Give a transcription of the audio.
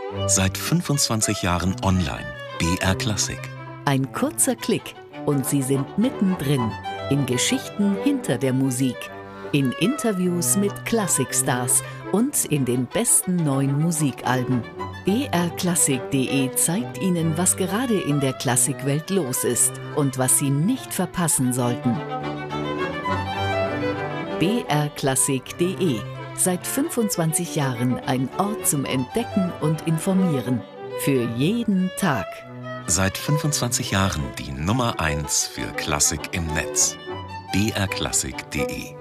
Seit 25 Jahren online. BR Klassik. Ein kurzer Klick und Sie sind mittendrin in Geschichten hinter der Musik, in Interviews mit Klassikstars und in den besten neuen Musikalben. brklassik.de zeigt Ihnen, was gerade in der Klassikwelt los ist und was Sie nicht verpassen sollten. brklassik.de. Seit 25 Jahren ein Ort zum Entdecken und Informieren. Für jeden Tag. Seit 25 Jahren die Nummer 1 für Klassik im Netz. brklassik.de